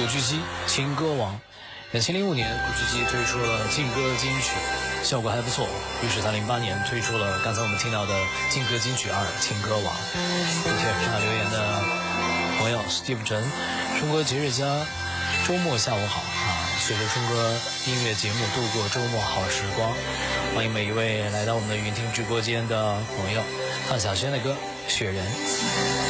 古巨基情歌王。2005年，古巨基推出了劲歌金曲，效果还不错。于是他08年推出了刚才我们听到的劲歌金曲2情歌王。谢谢上海留言的朋友 Steve 陈，春哥节日佳，周末下午好啊！随着春哥音乐节目度过周末好时光，欢迎每一位来到我们的云听直播间的朋友。范晓萱的歌《雪人》。